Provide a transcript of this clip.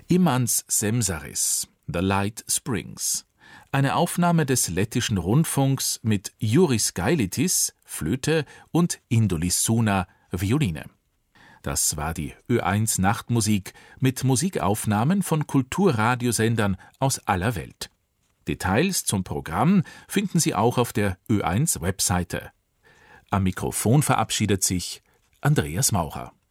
Imants Semsaris, The Light Springs. Eine Aufnahme des lettischen Rundfunks mit Juris Gailitis, Flöte und Indulis Suna, Violine. Das war die Ö1 Nachtmusik mit Musikaufnahmen von Kulturradiosendern aus aller Welt. Details zum Programm finden Sie auch auf der Ö1 Webseite. Am Mikrofon verabschiedet sich Andreas Maurer.